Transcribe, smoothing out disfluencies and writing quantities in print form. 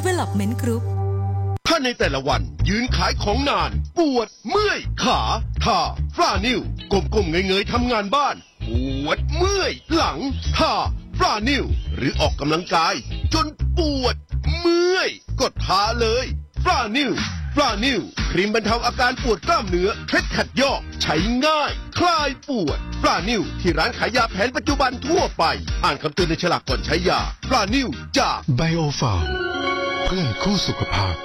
Development Group ถ้าในแต่ละวันยืนขายของนานปวดเมื่อยขาท่าฟลานิ้วก้มๆเงยๆทำงานบ้านปวดเมื่อยหลังท่าฟลานิ้วหรือออกกำลังกายจนปวดเมื่อยก็ทาเลยฟลานิ้วครีมบรรเทาอาการปวดกล้ามเนื้อเคล็ดขัดยอกใช้ง่ายคลายปวดฟลานิ้วที่ร้านขายยาแผนปัจจุบันทั่วไปอ่านคำเตือนในฉลากก่อนใช้ยาฟลานิ้วจากไบโอฟาร์มเพื่อนคู่สุขภาพ